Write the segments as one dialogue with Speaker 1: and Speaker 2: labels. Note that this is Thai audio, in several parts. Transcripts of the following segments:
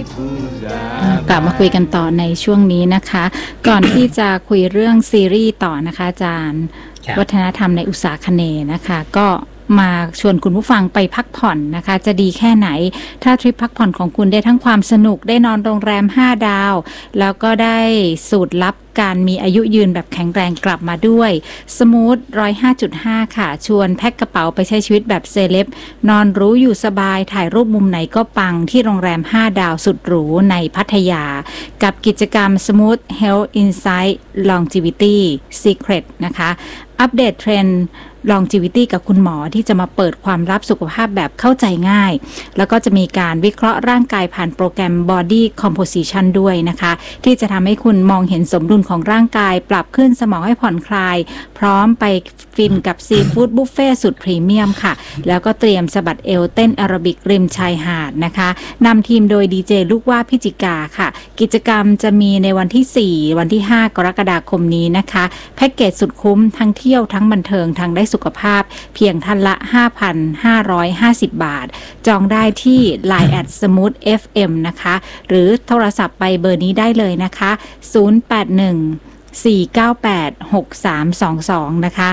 Speaker 1: กลับมาคุยกันต่อในช่วงนี้นะคะ ก่อนที่จะคุยเรื่องซีรีส์ต่อนะคะอาจารย์วัฒนธรรมในอุตสาคเนย์นะคะก็มาชวนคุณผู้ฟังไปพักผ่อนนะคะจะดีแค่ไหนถ้าทริปพักผ่อนของคุณได้ทั้งความสนุกได้นอนโรงแรม5 ดาวแล้วก็ได้สูตรลับการมีอายุยืนแบบแข็งแรงกลับมาด้วยสมูท105.5ค่ะชวนแพ็คกระเป๋าไปใช้ชีวิตแบบเซเลบนอนรู้อยู่สบายถ่ายรูปมุมไหนก็ปังที่โรงแรม5 ดาวสุดหรูในพัทยากับกิจกรรม Smooth Health Insight Longevity Secret นะคะอัปเดตเทรนด์ longevity กับคุณหมอที่จะมาเปิดความลับสุขภาพแบบเข้าใจง่ายแล้วก็จะมีการวิเคราะห์ร่างกายผ่านโปรแกรม Body Composition ด้วยนะคะที่จะทำให้คุณมองเห็นสมดุลของร่างกายปรับขึ้นสมองให้ผ่อนคลายพร้อมไปฟินกับซีฟู้ดบุฟเฟ่สุดพรีเมียมค่ะแล้วก็เตรียมสะบัดเอวเต้นแอโรบิกริมชายหาดนะคะนำทีมโดยดีเจลูกว่าพิจิกาค่ะกิจกรรมจะมีในวันที่4วันที่5กรกฎาคมนี้นะคะแพ็กเกจสุดคุ้มทั้งเที่ยวทั้งบันเทิงทั้งได้สุขภาพเพียงท่านละ 5,550 บาทจองได้ที่ Line @smooth fm นะคะหรือโทรศัพท์ไปเบอร์นี้ได้เลยนะคะ081-498-6322นะคะ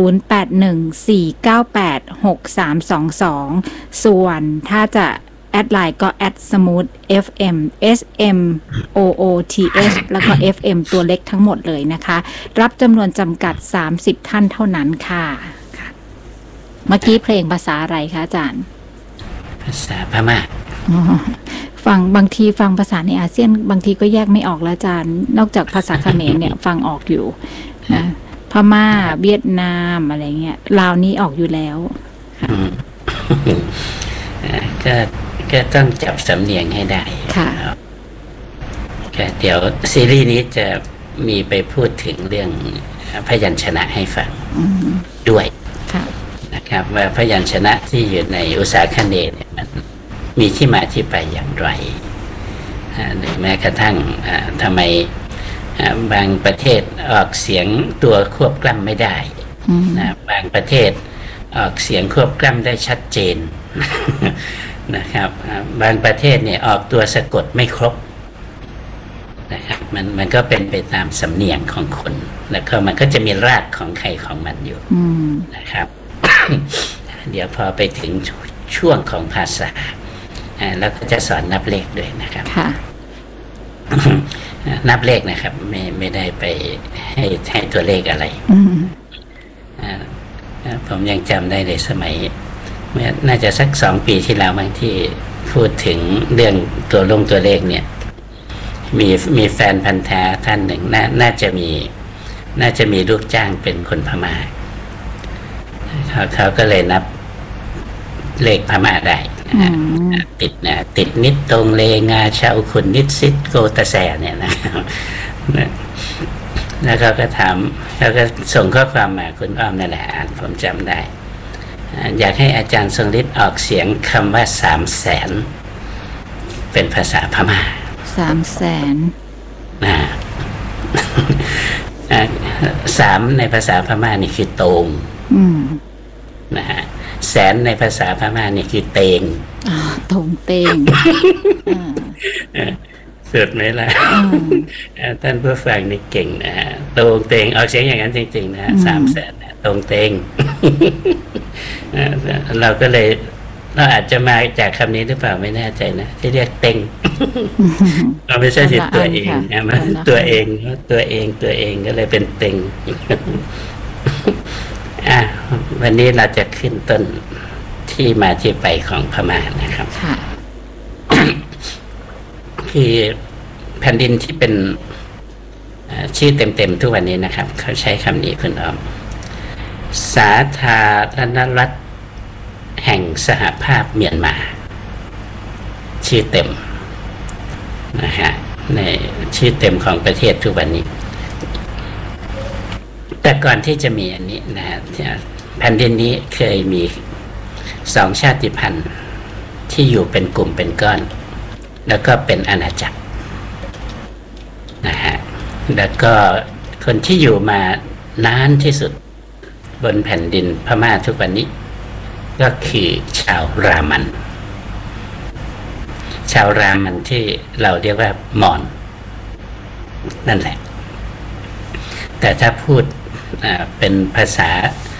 Speaker 1: 081-498-6322ส่วนถ้าจะแอดไลน์ก็แอด smooth fm smooth แล้วก็ fm ตัวเล็กทั้งหมดเลยนะคะรับจำนวนจำกัด30ท่านเท่านั้นค่ะเมื่อกี้เพลงภาษาอะไรคะอาจารย์
Speaker 2: ภาษาพม่า
Speaker 1: ฟังบางทีฟังภาษาในอาเซียนบางทีก็แยกไม่ออกแล้วอาจารย์นอกจากภาษาเขมรเนี่ยฟังออกอยู่นะพม่าเวียดนามอะไรเงี้ยลาวนี้ออกอยู่แล้ว
Speaker 2: ก็ต้องจับสำเนียงให้ได้
Speaker 1: ค่ะ
Speaker 2: เดี๋ยวซีรีส์นี้จะมีไปพูดถึงเรื่องพยัญชนะให้ฟังด้วยนะครับว่าพยัญชนะที่อยู่ในอุตสาคเนย์เนี่ยมันมีที่มาที่ไปอย่างไรหรือแม้กระทั่งทำไมบางประเทศออกเสียงตัวควบกล้ำไม่ได้นะบางประเทศออกเสียงควบกล้ำได้ชัดเจนนะครับบางประเทศเนี่ยออกตัวสะกดไม่ครบนะครับมันก็เป็นไปตามสำเนียงของคนแล้วก็มันก็จะมีรากของใครของมันอยู่นะครับ เดี๋ยวพอไปถึงช่วงของภาษาแล้วก็จะสอนนับเลขด้วยนะครับ นับเลขนะครับไม่ได้ไปให้ตัวเลขอะไรผมยังจำได้เลยสมัยน่าจะสัก2 ปีที่แล้วบางที่พูดถึงเรื่องตัวเลขเนี่ยมีแฟนพันธ์แท้ท่านหนึ่งน่าจะมีลูกจ้างเป็นคนพม่าเขาก็เลยนับเลขพม่าได้ติดนิดตรงเลงาชาวขุนนิดซิดโกตะแสเนี่ยนะครับแล้วเขาก็ถามเขาก็ส่งข้อความมาคุณอ้อมนั่นแหละผมจำได้อยากให้อาจารย์ทรงฤทธิ์ออกเสียงคำว่า300,000เป็นภาษาพม่า
Speaker 1: 300,000
Speaker 2: 3ในภาษาพม่านี่คือโตงนะฮะแสนในภาษาพม่านี่คือเตง
Speaker 1: ตงเตง
Speaker 2: สุดไหมล่ะท่านผู้ฟังนี่เก่งนะฮะตงเตงเอาเสียงอย่างนั้นจริงๆนะฮะ300,000ตงเตงเราก็เลยเราอาจจะมาจากคำนี้หรือเปล่าไม่แน่ใจนะที่เรียกเต็งเราไม่ใช่ตัวเองนะมันตัวเองก็เลยเป็นเต็งวันนี้เราจะขึ้นต้นที่มาที่ไปของพม่านะครับคือแผ่นดินที่เป็นชื่อเต็มๆทุกวันนี้นะครับเขาใช้คำนี้คุณอ้อมสาธารณรัฐแห่งสหภาพเมียนมาชื่อเต็มนะฮะในชื่อเต็มของประเทศทุกวันนี้แต่ก่อนที่จะมีอันนี้นะฮะแผ่นดินนี้เคยมี2 ชาติพันธุ์ที่อยู่เป็นกลุ่มเป็นก้อนแล้วก็เป็นอาณาจักรนะฮะแล้วก็คนที่อยู่มานานที่สุดบนแผ่นดินพม่าทุกวันนี้ก็คือชาวรามันชาวรามันที่เราเรียกว่าหมอนนั่นแหละแต่ถ้าพูดเป็นภาษา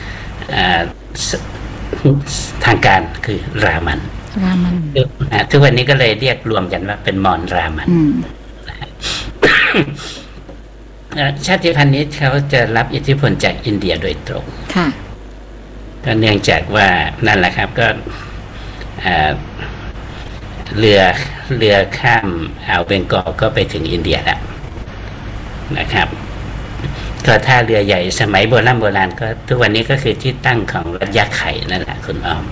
Speaker 2: ทางการคือรามันทุกวันนี้ก็เลยเรียกรวมกันว่าเป็นมอญรามันชาติพันธุ์นี้เขาจะรับอิทธิพลจากอินเดียโดยตรงก็เนื่องจากว่านั่นแหละครับก็เรือข้ามอ่าวเบงกอลก็ไปถึงอินเดียแล้วนะครับก็ท่าเรือใหญ่สมัยโบราณก็ทุกวันนี้ก็คือที่ตั้งของรัฐยะไข่นั่นแหละคุณอ้อม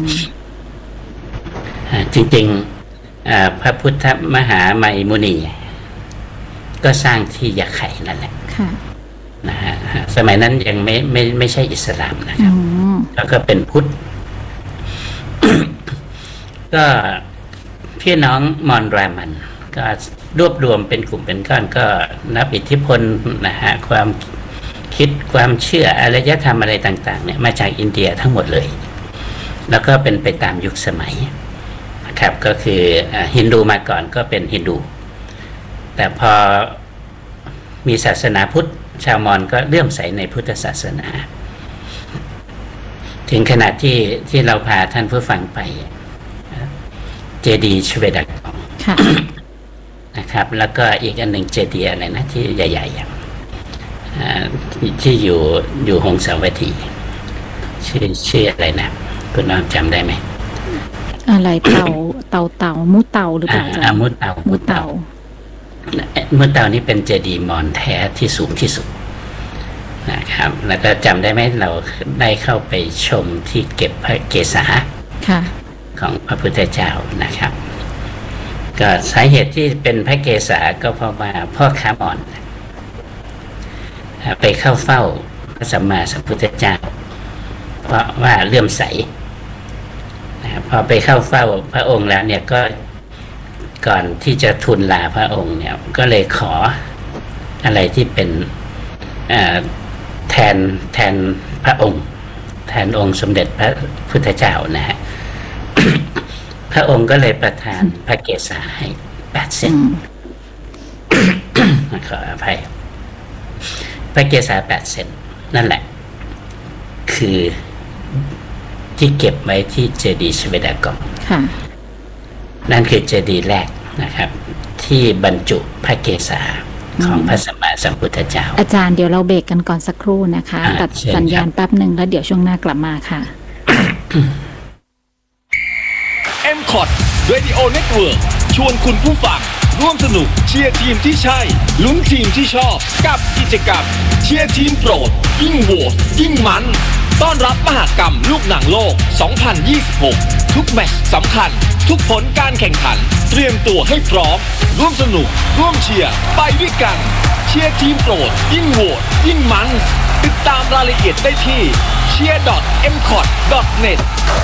Speaker 2: จริงๆพระพุทธมหามัยมุนีก็สร้างที่ยะไข่นั่นแหละนะฮะสมัยนั้นยังไม่ใช่อิสลามนะครับแล้วก็เป็นพุทธ ก็พี่น้องมอญรามันก็รวบรวมเป็นกลุ่มเป็นก้อนก็นับอิทธิพลนะฮะความคิดความเชื่ออารยธรรมอะไรต่างๆเนี่ยมาจากอินเดียทั้งหมดเลยแล้วก็เป็นไปตามยุคสมัยนะครับก็คือฮินดูมาก่อนก็เป็นฮินดูแต่พอมีศาสนาพุทธชาวมอญก็เลื่อมใสในพุทธศาสนาถึงขนาดที่เราพาท่านผู้ฟังไปเจดีย์ชเวดากองนะครับแล้วก็อีกอันหนึ่งเจดีย์อะไรนะที่ใหญ่ๆที่อยู่หงสาวดีชื่ออะไรนะคุณน้องจำได้ไหม
Speaker 1: อะไรเต่ามุเต่าหรือเปล่าจ๊ะ
Speaker 2: มุเต่านี่เป็นเจดีย์มอญแท้ที่สูงที่สุดนะครับแล้วก็จำได้ไหมเราได้เข้าไปชมที่เก็บพระเกศาของพระพุทธเจ้านะครับก็สาเหตุที่เป็นพระเกศาก็เพราะว่าพ่อค้ามอญไปเข้าเฝ้าพระสัมมาสัมพุทธเจ้าเพราะว่าเลื่อมใสพอไปเข้าเฝ้าพระองค์แล้วเนี่ยก็ก่อนที่จะทูลลาพระองค์เนี่ยก็เลยขออะไรที่เป็นแทนพระองค์แทนองค์สมเด็จพระพุทธเจ้านะฮะ พระองค์ก็เลยประทานพระเกศาให้8 เส้น ขออภัยพระเกศา8 เส้นนั่นแหละคือที่เก็บไว้ที่เจดีย์ชเวดากองนั่นคือเจดีย์แรกนะครับที่บรรจุพระเกศาของพระสัมมาสัมพุทธเจ้า
Speaker 1: อาจารย์เดี๋ยวเราเบรกกันก่อนสักครู่นะคะตัดสัญญาณแป๊บหนึ่งแล้วเดี๋ยวช่วงหน้ากลับมาค่ะ
Speaker 3: MCOT Radio Network ชวนคุณผู้ฟังร่วมสนุกเชียร์ทีมที่ใช่ลุ้นทีมที่ชอบกับกิจกรรมเชียร์ทีมโปรดยิ่งโหวตยิ่งมันต้อนรับมหกรรมลูกหนังโลก 2026 ทุกแมตช์สำคัญทุกผลการแข่งขันเตรียมตัวให้พร้อมร่วมสนุกร่วมเชียร์ไปด้วยกันเชียร์ทีมโปรดยิ่งโหวตยิ่งมันติดตามรายละเอียดได้ที่ cheer.mcot.net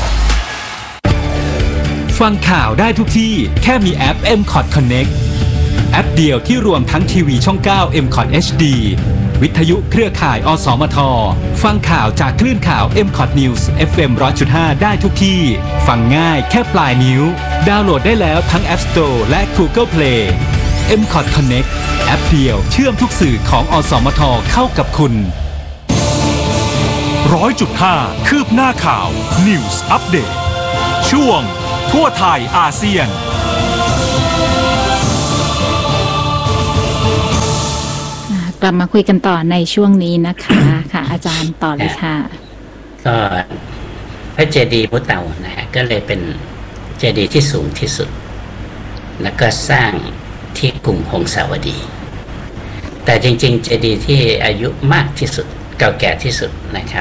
Speaker 4: ฟังข่าวได้ทุกที่แค่มีแอป MCOT Connect แอปเดียวที่รวมทั้งทีวีช่อง 9 MCOT HD วิทยุเครือข่ายอสมทฟังข่าวจากคลื่นข่าว MCOT News FM 100.5 ได้ทุกที่ฟังง่ายแค่ปลายนิ้วดาวน์โหลดได้แล้วทั้ง App Store และ Google Play MCOT Connect แอปเดียวเชื่อมทุกสื่อของอสมทเข้ากับคุณ
Speaker 5: 100.5 คืบหน้าข่าว News Update ช่วงทั่วไทยอาเซียน
Speaker 1: กลับมาคุยกันต่อในช่วงนี้นะคะค่ะอาจารย์ต่อเลยค่ะ
Speaker 2: ก็พระเจดีย์มุเต่านะฮะก็เลยเป็นเจดีย์ที่สูงที่สุดแล้วก็สร้างที่กรุงหงสาวดีแต่จริงๆเจดีย์ที่อายุมากที่สุดเก่าแก่ที่สุดนะครับ